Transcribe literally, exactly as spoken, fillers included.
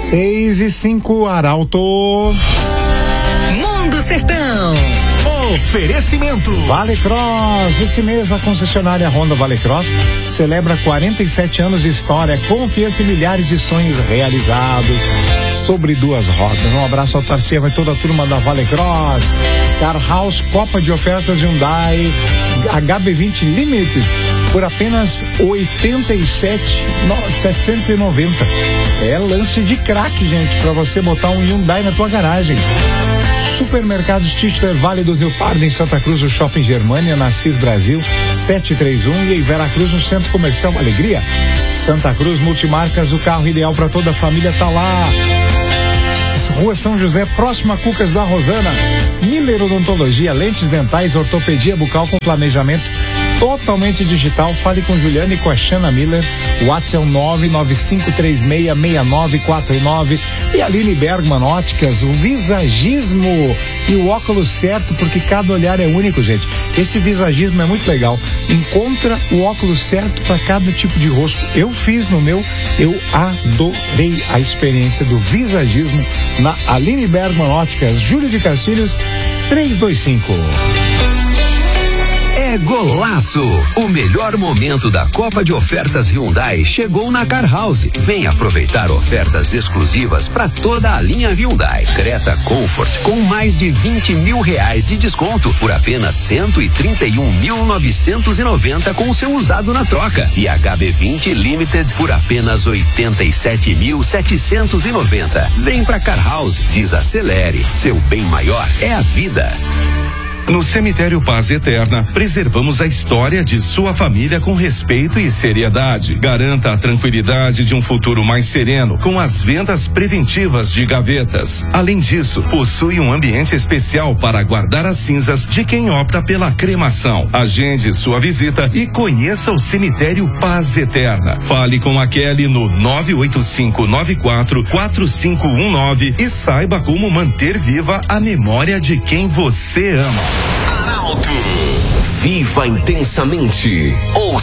Seis e cinco, Arauto. Mundo Sertão. Oferecimento Vale Cross. Esse mês a concessionária Honda Vale Cross celebra quarenta e sete anos de história, confiança e milhares de sonhos realizados sobre duas rodas. Um abraço ao Tarcia, vai toda a turma da Vale Cross. Car House, Copa de ofertas Hyundai H B vinte Limited por apenas oitenta e sete mil setecentos e noventa. É lance de craque, gente, para você botar um Hyundai na tua garagem. Supermercados Tischler, Vale do Rio Pardo, em Santa Cruz, o Shopping Germânia, na Cis Brasil setecentos e trinta e um, e em Veracruz, no Centro Comercial Alegria. Santa Cruz Multimarcas, o carro ideal para toda a família tá lá. Rua São José, próximo a Cucas da Rosana. Miller Odontologia, lentes dentais, ortopedia bucal com planejamento totalmente digital. Fale com Juliana e com a Xana Miller. O WhatsApp é o nove nove cinco três seis seis nove quatro nove. E a Aline Bergman Óticas, o visagismo e o óculos certo, porque cada olhar é único, gente. Esse visagismo é muito legal. Encontra o óculos certo para cada tipo de rosto. Eu fiz no meu, eu adorei a experiência do visagismo na Aline Bergman Óticas, Júlio de Castilhos, trezentos e vinte e cinco. É golaço! O melhor momento da Copa de Ofertas Hyundai chegou na Car House. Vem aproveitar ofertas exclusivas para toda a linha Hyundai. Creta Comfort com mais de vinte mil reais de desconto por apenas cento e trinta e um mil novecentos e noventa com o seu usado na troca. E H B vinte Limited por apenas oitenta e sete mil setecentos e noventa. Vem pra Car House, desacelere. Seu bem maior é a vida. No Cemitério Paz Eterna, preservamos a história de sua família com respeito e seriedade. Garanta a tranquilidade de um futuro mais sereno com as vendas preventivas de gavetas. Além disso, possui um ambiente especial para guardar as cinzas de quem opta pela cremação. Agende sua visita e conheça o Cemitério Paz Eterna. Fale com a Kelly no nove oito cinco nove quatro quatro cinco um nove e saiba como manter viva a memória de quem você ama. Arauto. Viva intensamente. Ou